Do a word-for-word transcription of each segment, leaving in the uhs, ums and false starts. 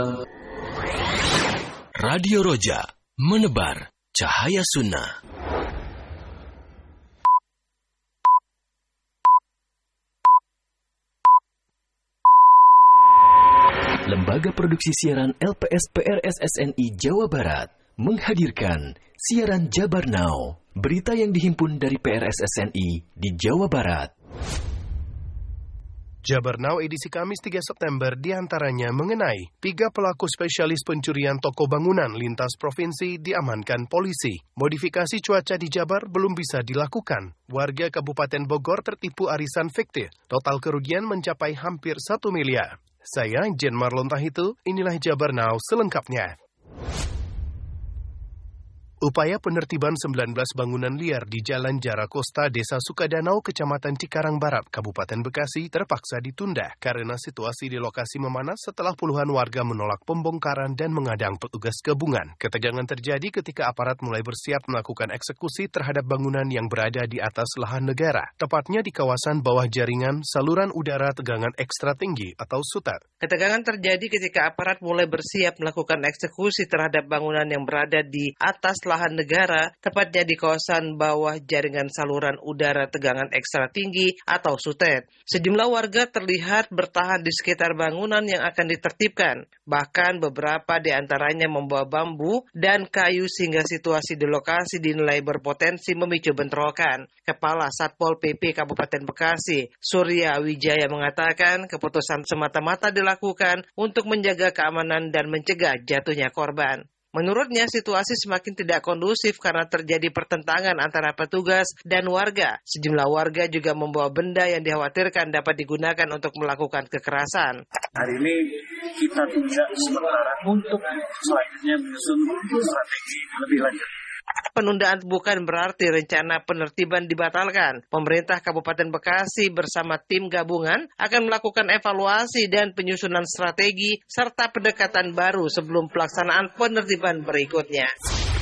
Radio Roja, menebar cahaya sunnah. Lembaga Produksi Siaran L P S P R S S N I Jawa Barat menghadirkan siaran Jabar Now, berita yang dihimpun dari P R S S N I di Jawa Barat. Jabar Now edisi Kamis tiga September diantaranya mengenai tiga pelaku spesialis pencurian toko bangunan lintas provinsi diamankan polisi. Modifikasi cuaca di Jabar belum bisa dilakukan. Warga Kabupaten Bogor tertipu arisan fiktif. Total kerugian mencapai hampir satu miliar. Saya Jen Marlon Tahitu, inilah Jabar Now selengkapnya. Upaya penertiban sembilan belas bangunan liar di Jalan Jarakosta, Desa Sukadanau, Kecamatan Cikarang Barat, Kabupaten Bekasi terpaksa ditunda karena situasi di lokasi memanas setelah puluhan warga menolak pembongkaran dan mengadang petugas gabungan. Ketegangan terjadi ketika aparat mulai bersiap melakukan eksekusi terhadap bangunan yang berada di atas lahan negara, tepatnya di kawasan bawah jaringan saluran udara tegangan ekstra tinggi atau S U T A. Ketegangan terjadi ketika aparat mulai bersiap melakukan eksekusi terhadap bangunan yang berada di atas lahan negara, tepatnya di kawasan bawah jaringan saluran udara tegangan ekstra tinggi atau S U T E T. Sejumlah warga terlihat bertahan di sekitar bangunan yang akan ditertibkan. Bahkan beberapa di antaranya membawa bambu dan kayu sehingga situasi di lokasi dinilai berpotensi memicu bentrokan. Kepala Satpol P P Kabupaten Bekasi, Surya Wijaya mengatakan keputusan semata-mata dilakukan untuk menjaga keamanan dan mencegah jatuhnya korban. Menurutnya, situasi semakin tidak kondusif karena terjadi pertentangan antara petugas dan warga. Sejumlah warga juga membawa benda yang dikhawatirkan dapat digunakan untuk melakukan kekerasan. Hari ini kita tunda sementara untuk selanjutnya menyusun strategi lebih lanjut. Penundaan bukan berarti rencana penertiban dibatalkan. Pemerintah Kabupaten Bekasi bersama tim gabungan akan melakukan evaluasi dan penyusunan strategi serta pendekatan baru sebelum pelaksanaan penertiban berikutnya.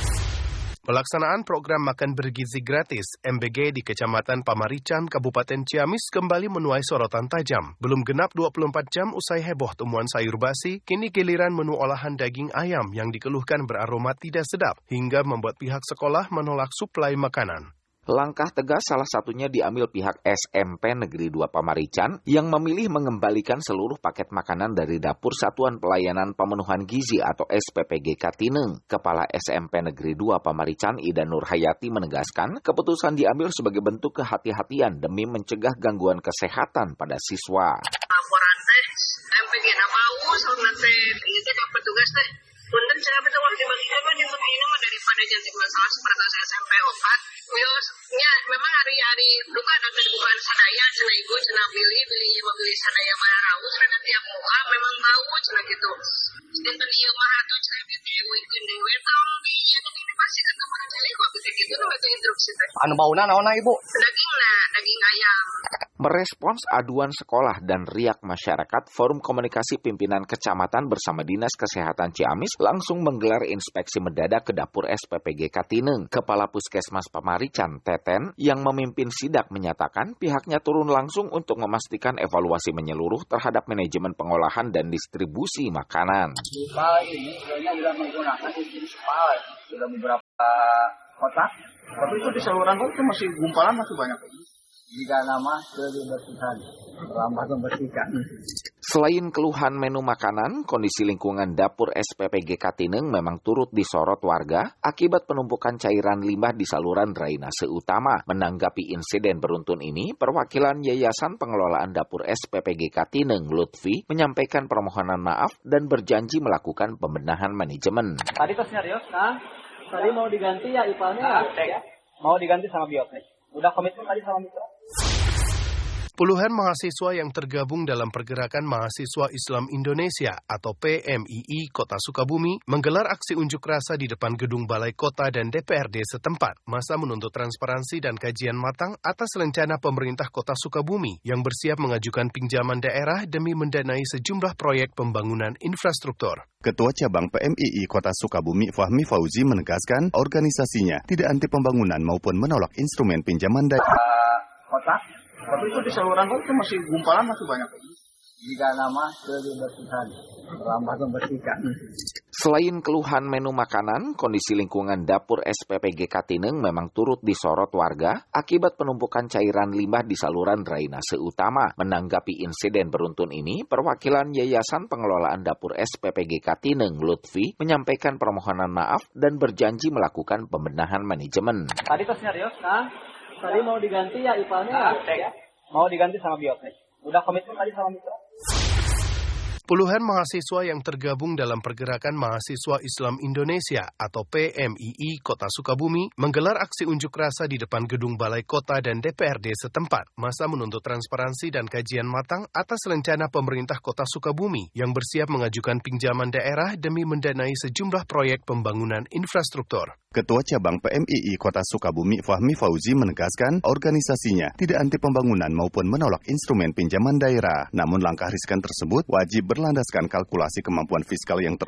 Pelaksanaan program makan bergizi gratis M B G di Kecamatan Pamarican, Kabupaten Ciamis kembali menuai sorotan tajam. Belum genap dua puluh empat jam usai heboh temuan sayur basi, kini giliran menu olahan daging ayam yang dikeluhkan beraroma tidak sedap hingga membuat pihak sekolah menolak suplai makanan. Langkah tegas salah satunya diambil pihak S M P Negeri dua Pamarican yang memilih mengembalikan seluruh paket makanan dari Dapur Satuan Pelayanan Pemenuhan Gizi atau S P P G Katineng. Kepala S M P Negeri dua Pamarican Ida Nurhayati menegaskan keputusan diambil sebagai bentuk kehati-hatian demi mencegah gangguan kesehatan pada siswa. Laporan teh M P G na mau soalnya teh ini teh petugas teh punten cara betul dibagi-bagi mah ini mah daripada jangan masalah seperti S M P opat. Nya memang hari-hari duka dan bukan sadaya cenah ibu cenah beli beli beli sadaya barang raus karena tiap muka memang tahu cenah gitu. Dinten ieu mah atuh cenah bete ibu ikeun dewe tong di ieu ini pasti ketemu celi kok gitu gitu nu eta instruksi teh. Anu bauna naonna ibu? Dagingna, daging ayam. Merespons aduan sekolah dan riak masyarakat, Forum Komunikasi Pimpinan Kecamatan bersama Dinas Kesehatan Ciamis langsung menggelar inspeksi mendadak ke Dapur S P P G Katineng. Kepala Puskesmas Pamarican, Teten, yang memimpin sidak menyatakan pihaknya turun langsung untuk memastikan evaluasi menyeluruh terhadap manajemen pengolahan dan distribusi makanan. Kita ini sebenarnya sudah menggunakan sistem spal, sudah beberapa kotak, tapi itu di saluran itu masih gumpalan masih banyak. Jika nama kebersihan, ramah membersihkan. Selain keluhan menu makanan, kondisi lingkungan Dapur S P P G Katineng memang turut disorot warga akibat penumpukan cairan limbah di saluran drainase utama. Menanggapi insiden beruntun ini, perwakilan Yayasan Pengelolaan Dapur S P P G Katineng, Lutfi, menyampaikan permohonan maaf dan berjanji melakukan pembenahan manajemen. Tadi pas serius, nah, tadi mau diganti ya ipalnya ya? Mau diganti sama bioptek. Udah komitmen tadi sama mitra. Puluhan mahasiswa yang tergabung dalam Pergerakan Mahasiswa Islam Indonesia atau P M I I Kota Sukabumi menggelar aksi unjuk rasa di depan gedung Balai Kota dan D P R D setempat. Masa menuntut transparansi dan kajian matang atas rencana pemerintah Kota Sukabumi yang bersiap mengajukan pinjaman daerah demi mendanai sejumlah proyek pembangunan infrastruktur. Ketua Cabang P M I I Kota Sukabumi Fahmi Fauzi menegaskan organisasinya tidak anti pembangunan maupun menolak instrumen pinjaman daerah. Uh, kotak, tapi itu di saluran itu masih gumpalan masih banyak. Jika nama kebersihan, ramah membersihkan. Selain keluhan menu makanan, kondisi lingkungan dapur S P P G Katineng memang turut disorot warga akibat penumpukan cairan limbah di saluran drainase utama. Menanggapi insiden beruntun ini, perwakilan Yayasan Pengelolaan Dapur S P P G Katineng, Lutfi, menyampaikan permohonan maaf dan berjanji melakukan pembenahan manajemen. Tadi tesnya Rios, nah, tadi mau diganti ya ipalnya, ya? Mau diganti sama biopnik. Udah komitmen tadi sama mitra. Puluhan mahasiswa yang tergabung dalam Pergerakan Mahasiswa Islam Indonesia atau P M I I Kota Sukabumi menggelar aksi unjuk rasa di depan gedung Balai Kota dan D P R D setempat. Masa menuntut transparansi dan kajian matang atas rencana pemerintah Kota Sukabumi yang bersiap mengajukan pinjaman daerah demi mendanai sejumlah proyek pembangunan infrastruktur. Ketua Cabang P M I I Kota Sukabumi Fahmi Fauzi menegaskan organisasinya tidak anti pembangunan maupun menolak instrumen pinjaman daerah. Namun langkah riskan tersebut wajib berlandaskan kalkulasi kemampuan fiskal yang ter